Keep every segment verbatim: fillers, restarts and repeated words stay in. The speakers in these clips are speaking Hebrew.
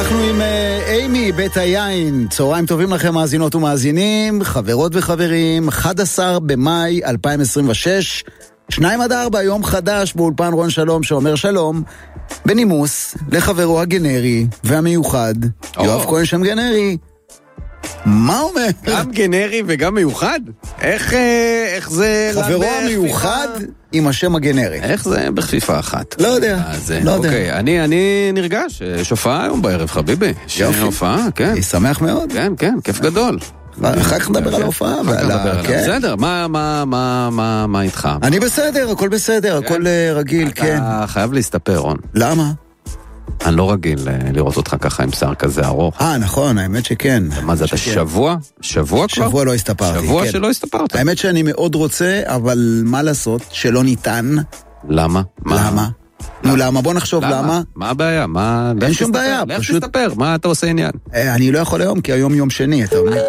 אנחנו עם אימי בית היין. צהריים טובים לכם מאזינות ומאזינים, חברות וחברים. אחד עשר במאי אלפיים עשרים ושש, שניים עד ארבע, יום חדש באולפן רון שלום שאומר שלום בנימוס לחברו הגנרי והמיוחד יואב כהן שם גנרי. מה אומר? גם גנרי וגם מיוחד? איך, איך זה... חברו המיוחד עם השם הגנרי. איך זה בכפיפה אחת? לא יודע, לא יודע. אוקיי, אני, אני נרגש, יש הופעה היום בערב, חביבי. יופי. הופעה, כן. אני שמח מאוד. כן, כן, כיף גדול. אחר כך נדבר על ההופעה. בסדר, מה, מה, מה, מה, מה איתך? אני בסדר, הכל בסדר, הכל רגיל, כן. אתה חייב להסתפר, רון. למה? אני לא רגיל לראות אותך ככה עם שיער כזה ארוך. אה, נכון, האמת שכן. מה זה, אתה שבוע? שבוע כבר? שבוע לא הסתפרתי. שבוע שלא הסתפרת. האמת שאני מאוד רוצה, אבל מה לעשות? שלא ניתן. למה? למה? נו, למה? בוא נחשוב למה. מה הבעיה? אין שום בעיה. לך תסתפר, מה אתה עושה עניין? אני לא יכול היום, כי היום יום שני, אתה אומר,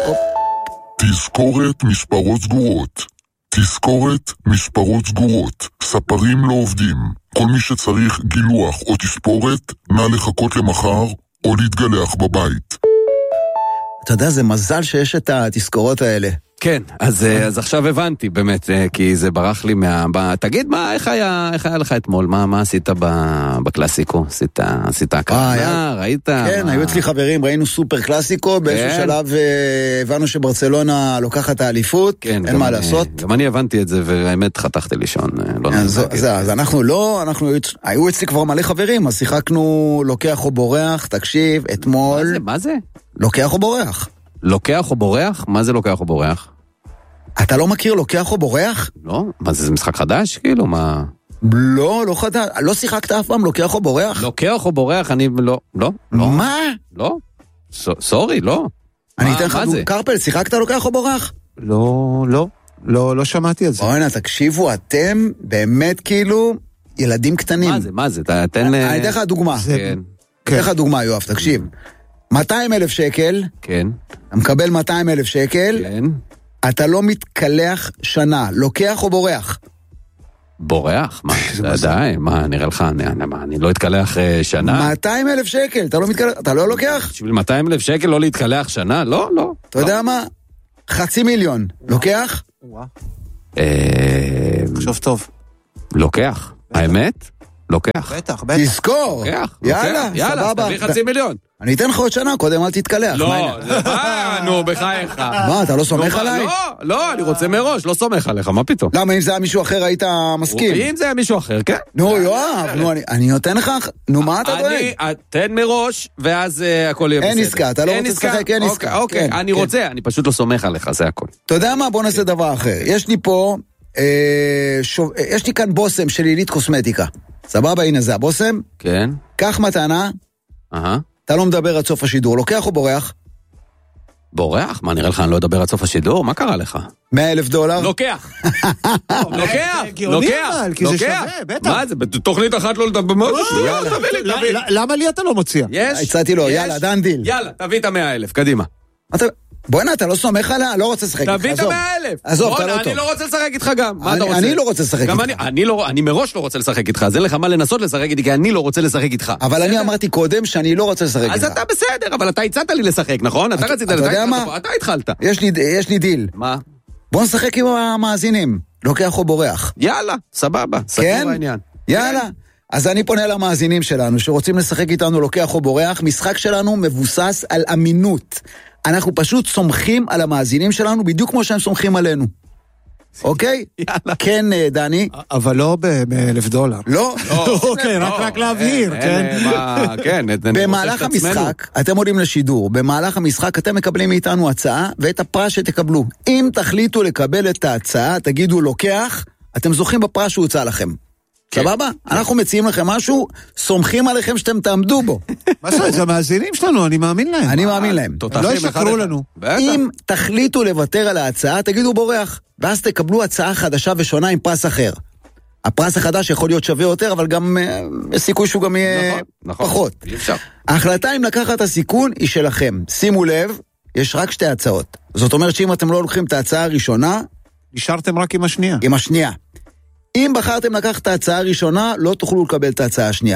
תזכורת מספרות סגורות. תזכורת מספרות סגורות. ספרים לא עובדים. כל מי שצריך גילוח או תספורת, נא לחכות למחר או להתגלח בבית. אתה יודע, זה מזל שיש את התזכורות האלה. כן, אז, אז עכשיו הבנתי באמת, כי זה ברח לי מה... ב... תגיד, מה, איך היה, איך היה לך אתמול? מה, מה עשית ב... בקלאסיקו? עשית, עשית הקרנה, ראית? כן, מה... היו אצלי חברים, ראינו סופר קלאסיקו, באיזשהו כן. שלב הבנו שברצלונה לוקחת האליפות, כן, אין מה לעשות. גם אני הבנתי את זה, והאמת חתכתי לישון. לא אז, אז, אז אנחנו לא, אנחנו היו אצלי כבר מלא חברים, אז שיחקנו לוקח או בורח, תקשיב, אתמול... מה זה? מה זה? לוקח או בורח. לוקח או בורח? מה זה לוקח או בורח? אתה לא מכיר לוקח או בורח? לא, מה זה, זה משחק חדש? כאילו, מה... לא, לא חדש. לא שיחקת אף פעם לוקח או בורח? לוקח או בורח, אני לא, לא, לא. מה? לא, סורי, לא. אני אתן לך, קרפל, שיחקת לוקח או בורח? לא, לא, לא, לא שמעתי את זה. בואי, תקשיבו, אתם באמת כאילו ילדים קטנים. מה זה, מה זה, תן... אני אתן לך דוגמה. כן. אתן לך דוגמה, יואב, תקשיב. מאתיים אלף שקל. כן. אתה מקבל מאתיים אלף שקל. כן. אתה לא מתקלח שנה. לוקח או בורח? בורח? מה? די, מה, נראה לך, אני לא אתקלח שנה? מאתיים אלף שקל, אתה לא מתקלח, אתה לא לוקח? בשביל מאתיים אלף שקל לא להתקלח שנה? לא, לא. אתה יודע מה? חצי מיליון. לוקח? חשוב טוב. לוקח. האמת? לוקח. בטח, בטח. תזכור. יאללה, יאללה, תביא חצי מיליון. אני אתן לך עוד שנה, קודם אל תתקלח. לא, זה מה, נו, בחייך. מה, אתה לא סומך עליי? לא, לא, אני רוצה מראש, לא סומך עליך, מה פתאום? למה, אם זה היה מישהו אחר, היית מסכים? אם זה היה מישהו אחר, כן. נו, יואב, נו, אני נותן לך, נו, מה אתה דואג? אני, תן מראש, ואז הכל יהיה בסדר. אין עסקה, אתה לא רוצה לשחק, אין עסקה. אוקיי, אני רוצה, אני פשוט לא סומך עליך, זה הכל. אתה יודע מה, בוא נעשה דבר אחר. יש לי פה, יש לי כאן בוסם של עילית קוסמטיקה. סבבה, הנה זה הבוסם. כן. קח מתנה. אהה. אתה לא מדבר עד סוף השידור, לוקח או בורח? בורח? מה, נראה לך אני לא אדבר עד סוף השידור? מה קרה לך? מאה אלף דולר? לוקח! לוקח! לוקח! לוקח! מה זה? בתוכנית אחת לא לדבר משהו? יאללה, תביא לי, תביא לי. למה לי אתה לא מציע? יש? הצעתי לו, יאללה, דן דיל. יאללה, תביא את המאה אלף, קדימה. בוא הנה, אתה לא סומך עליה? לא רוצה לשחק איתך, תביא את המאה אלף. עזוב, אתה לא טוב. אני לא רוצה לשחק איתך גם. מה אתה רוצה? אני לא רוצה לשחק איתך. אני מראש לא רוצה לשחק איתך. זה לך מה לנסות לשחק איתי, כי אני לא רוצה לשחק איתך. אבל אני אמרתי קודם שאני לא רוצה לשחק איתך. אז אתה בסדר, אבל אתה הצעת לי לשחק, נכון? אתה רצית לשחק איתך, אתה התחלת. יש לי דיל. מה? בוא נשחק עם המאזינים. לוקח או בורח. יאללה, סבבה. כן? יאללה. אז אני פונה למאזינים שלנו, שרוצים לשחק איתנו לוקח או בורח. משחק שלנו מבוסס על אמינות. אנחנו פשוט סומכים על המאזינים שלנו, בדיוק כמו שהם סומכים עלינו. אוקיי? יאללה. כן, דני. אבל לא באלף דולר. לא. אוקיי, רק להבהיר, כן. כן. במהלך המשחק, אתם עולים לשידור, במהלך המשחק אתם מקבלים מאיתנו הצעה, ואת הפרס שתקבלו. אם תחליטו לקבל את ההצעה, תגידו לוקח, אתם זוכים בפרס שהוצא לכם. סבבה? אנחנו מציעים לכם משהו, סומכים עליכם שאתם תעמדו בו. מה זה? זה המאזינים שלנו, אני מאמין להם. אני מאמין להם. לא ישקרו לנו. אם תחליטו לוותר על ההצעה, תגידו בורח, ואז תקבלו הצעה חדשה ושונה עם פרס אחר. הפרס החדש יכול להיות שווה יותר, אבל גם יש סיכוי שהוא גם יהיה פחות. ההחלטה אם לקחת את הסיכון היא שלכם. שימו לב, יש רק שתי הצעות. זאת אומרת שאם אתם לא לוקחים את ההצעה הראשונה, נשארתם רק עם השנייה. עם השנייה. אם בחרתם לקחת את ההצעה הראשונה, לא תוכלו לקבל את ההצעה השנייה.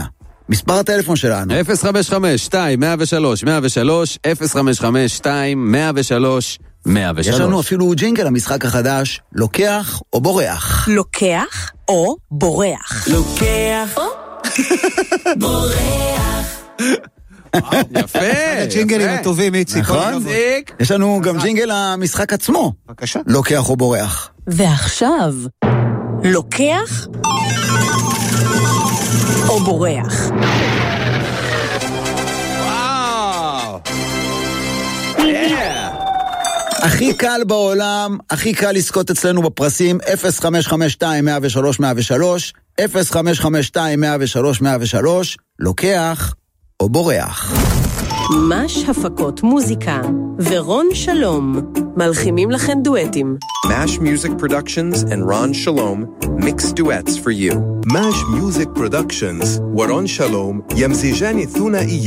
מספר הטלפון שלנו. אפס חמש חמש שתיים מאה ושלוש מאה ושלוש, אפס חמש חמש שתיים מאה ושלוש מאה ושלוש. יש לנו אפילו ג'ינגל המשחק החדש, לוקח או בורח. לוקח או בורח. לוקח או בורח. יפה. הג'ינגלים הטובים, איציק. נכון? יש לנו גם ג'ינגל המשחק עצמו. בבקשה. לוקח או בורח. ועכשיו, לוקח או בורח. וואו. הכי קל בעולם, הכי קל לזכות אצלנו בפרסים, אפס חמש חמש שתיים מאה ושלוש מאה ושלוש, אפס חמש חמש שתיים מאה ושלוש מאה ושלוש, לוקח או בורח. מש הפקות מוזיקה ורון שלום מלחימים לכם דואטים. Mash Music Productions and Ron Shalom mix duets for you. Mash Music Productions ورون شالوم يمزجان ثنائيا